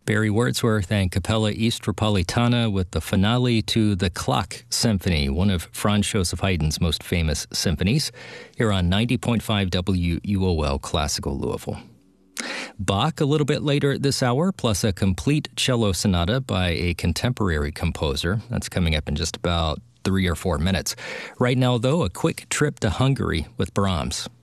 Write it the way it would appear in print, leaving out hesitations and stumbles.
Barry Wordsworth and Capella Istropolitana with the finale to the Clock Symphony, one of Franz Joseph Haydn's most famous symphonies, here on 90.5 WUOL Classical Louisville. Bach a little bit later this hour, plus a complete cello sonata by a contemporary composer. That's coming up in just about 3 or 4 minutes. Right now, though, a quick trip to Hungary with Brahms.